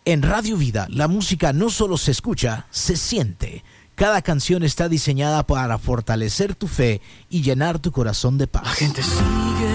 En Radio Vida, la música no solo se escucha, se siente. Cada canción está diseñada para fortalecer tu fe y llenar tu corazón de paz. La gente sigue